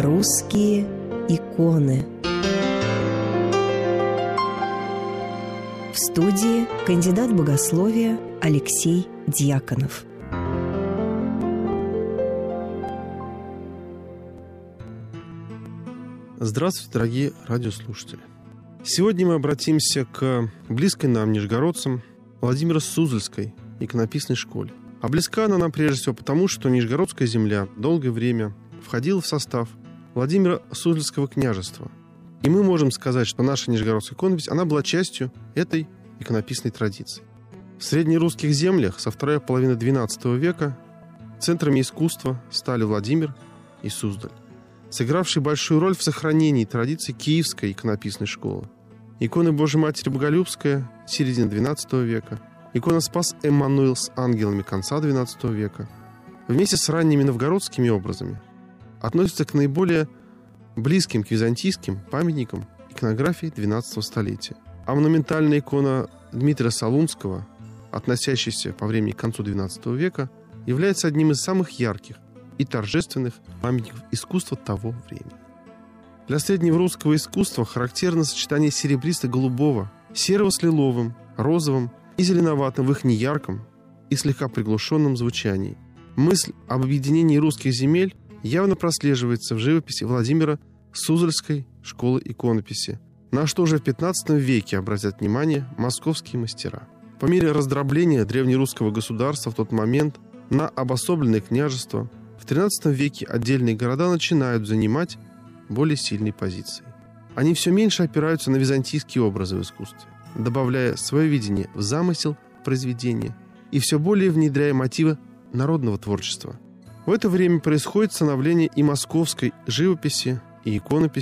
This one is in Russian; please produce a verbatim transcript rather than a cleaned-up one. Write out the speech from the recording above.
Русские иконы. В студии кандидат богословия Алексей Дьяконов. Здравствуйте, дорогие радиослушатели. Сегодня мы обратимся к близкой нам, нижегородцам, Владимиро-Суздальской иконописной школе. А близка она нам прежде всего потому, что Нижегородская земля долгое время входила в состав Владимиро-Суздальского княжества. И мы можем сказать, что наша нижегородская иконопись, она была частью этой иконописной традиции. В среднерусских землях со второй половины двенадцатого века центрами искусства стали Владимир и Суздаль, сыгравший большую роль в сохранении традиций Киевской иконописной школы. Икона Божьей Матери Боголюбская середины двенадцатого века, икона Спас Эммануил с ангелами конца двенадцатого века, вместе с ранними новгородскими образами, относятся к наиболее близким к византийским памятникам иконографии двенадцатого столетия. А монументальная икона Дмитрия Солунского, относящаяся по времени к концу двенадцатого века, является одним из самых ярких и торжественных памятников искусства того времени. Для среднего русского искусства характерно сочетание серебристо-голубого, серого с лиловым, розовым и зеленоватым в их неярком и слегка приглушенном звучании. Мысль об объединении русских земель явно прослеживается в живописи Владимира Суздальской школы иконописи, на что уже в пятнадцатом веке обратят внимание московские мастера. По мере раздробления древнерусского государства в тот момент на обособленные княжества в тринадцатом веке отдельные города начинают занимать более сильные позиции. Они все меньше опираются на византийские образы в искусстве, добавляя свое видение в замысел произведения и все более внедряя мотивы народного творчества. В это время происходит становление и московской живописи, и иконописи,